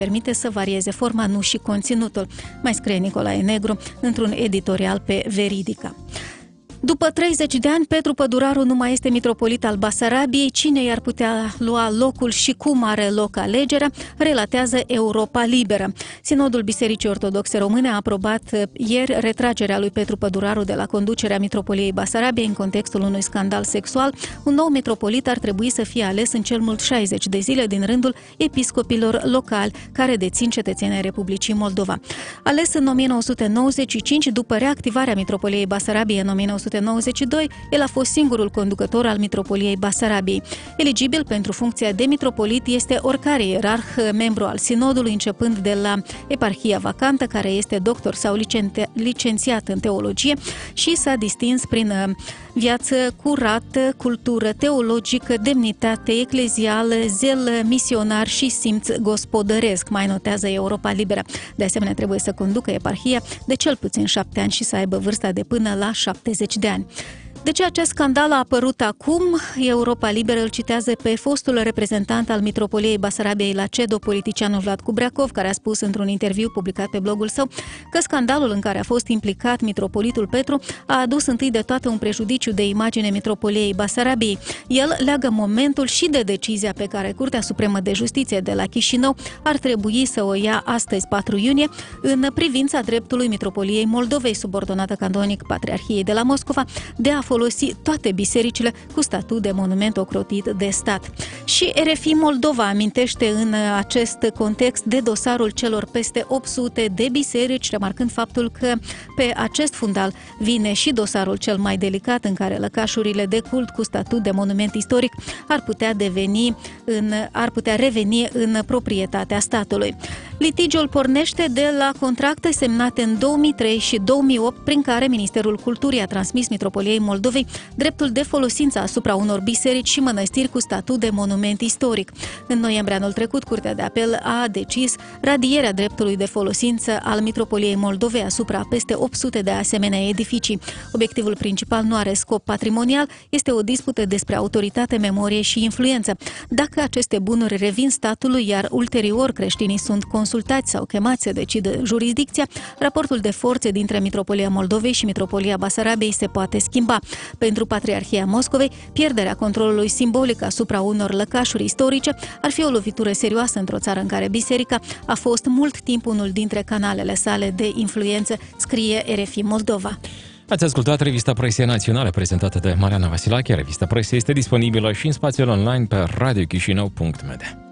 permite să varieze forma, nu și conținutul, mai scrie Nicolae Negru într-un editorial pe Veridica. După 30 de ani, Petru Păduraru nu mai este mitropolit al Basarabiei. Cine i-ar putea lua locul și cum are loc alegerea, relatează Europa Liberă. Sinodul Bisericii Ortodoxe Române a aprobat ieri retragerea lui Petru Păduraru de la conducerea mitropoliei Basarabiei în contextul unui scandal sexual. Un nou mitropolit ar trebui să fie ales în cel mult 60 de zile din rândul episcopilor locali care dețin cetățenia Republicii Moldova. Ales în 1995, după reactivarea mitropoliei Basarabiei în 1992, el a fost singurul conducător al mitropoliei Basarabiei. Eligibil pentru funcția de mitropolit este oricare ierarh, membru al sinodului, începând de la eparhia vacantă, care este doctor sau licențiat în teologie și s-a distins prin viață curată, cultură teologică, demnitate eclezială, zel misionar și simț gospodăresc, mai notează Europa Liberă. De asemenea, trebuie să conducă eparhia de cel puțin 7 ani și să aibă vârsta de până la 70 de ani. De ce acest scandal a apărut acum? Europa Liberă îl citează pe fostul reprezentant al mitropoliei Basarabiei la CEDO, politicianul Vlad Cubreacov, care a spus într-un interviu publicat pe blogul său că scandalul în care a fost implicat mitropolitul Petru a adus întâi de toate un prejudiciu de imagine mitropoliei Basarabiei. El leagă momentul și de decizia pe care Curtea Supremă de Justiție de la Chișinău ar trebui să o ia astăzi, 4 iunie, în privința dreptului mitropoliei Moldovei, subordonată canonic Patriarhiei de la Moscova, de a folosi toate bisericile cu statut de monument ocrotit de stat. Și RFI Moldova amintește în acest context de dosarul celor peste 800 de biserici, remarcând faptul că pe acest fundal vine și dosarul cel mai delicat în care lăcașurile de cult cu statut de monument istoric ar putea reveni în proprietatea statului. Litigiul pornește de la contracte semnate în 2003 și 2008, prin care Ministerul Culturii a transmis mitropoliei Moldovei dreptul de folosință asupra unor biserici și mănăstiri cu statut de monument istoric. În noiembrie anul trecut, Curtea de Apel a decis radierea dreptului de folosință al mitropoliei Moldovei asupra peste 800 de asemenea edificii. Obiectivul principal nu are scop patrimonial, este o dispută despre autoritate, memorie și influență. Dacă aceste bunuri revin statului, iar ulterior creștinii sunt consultați sau chemați să decidă jurisdicția, raportul de forțe dintre Mitropolia Moldovei și Mitropolia Basarabiei se poate schimba. Pentru Patriarhia Moscovei, pierderea controlului simbolic asupra unor lăcașuri istorice ar fi o lovitură serioasă într-o țară în care biserica a fost mult timp unul dintre canalele sale de influență, scrie RFI Moldova. Ați ascultat revista Presia Națională prezentată de Mariana Vasilache. Revista Presia este disponibilă și în spațiul online pe radiochișinău.md.